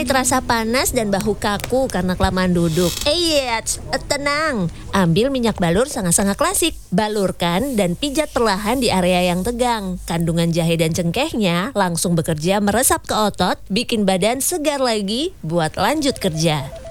Mulai terasa panas dan bahu kaku karena kelamaan duduk. Tenang. Ambil minyak balur sangat-sangat klasik. Balurkan dan pijat perlahan di area yang tegang. Kandungan jahe dan cengkehnya langsung bekerja meresap ke otot, bikin badan segar lagi buat lanjut kerja.